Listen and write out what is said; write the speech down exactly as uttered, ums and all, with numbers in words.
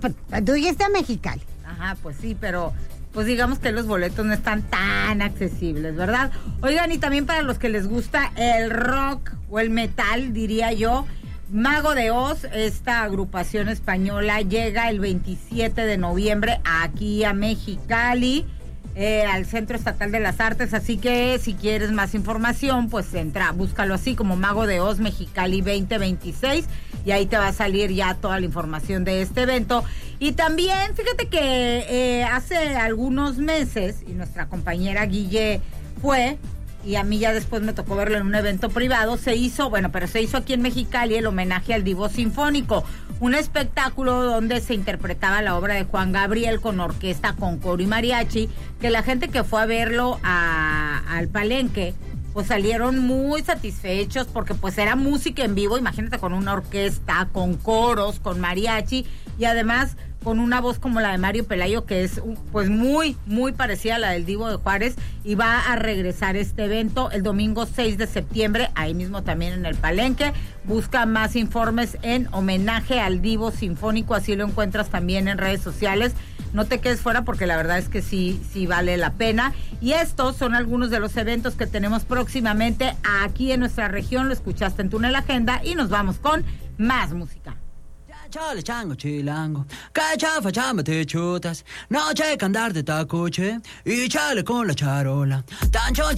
pues tú ya estás en Mexicali. Ajá, pues sí, pero pues digamos que los boletos no están tan accesibles, ¿verdad? Oigan, y también para los que les gusta el rock o el metal, diría yo, Mago de Oz, esta agrupación española, llega el veintisiete de noviembre aquí a Mexicali, eh, al Centro Estatal de las Artes, así que si quieres más información, pues entra, búscalo así como Mago de Oz Mexicali veinte veintiséis y ahí te va a salir ya toda la información de este evento. Y también, fíjate que eh, hace algunos meses, y nuestra compañera Guille fue, y a mí ya después me tocó verlo en un evento privado, se hizo, bueno, pero se hizo aquí en Mexicali el homenaje al Divo Sinfónico, un espectáculo donde se interpretaba la obra de Juan Gabriel con orquesta, con coro y mariachi, que la gente que fue a verlo a, al Palenque, pues salieron muy satisfechos porque pues era música en vivo, imagínate, con una orquesta, con coros, con mariachi y además con una voz como la de Mario Pelayo, que es pues muy, muy parecida a la del Divo de Juárez, y va a regresar este evento el domingo seis de septiembre, ahí mismo también en el Palenque. Busca más informes en Homenaje al Divo Sinfónico, así lo encuentras también en redes sociales. No te quedes fuera porque la verdad es que sí, sí vale la pena. Y estos son algunos de los eventos que tenemos próximamente aquí en nuestra región. Lo escuchaste en Túnel Agenda y nos vamos con más música. Chale chango chilango, cachafa chamba te chutas, no checa andar de tacoche y chale con la charola, tan choncho.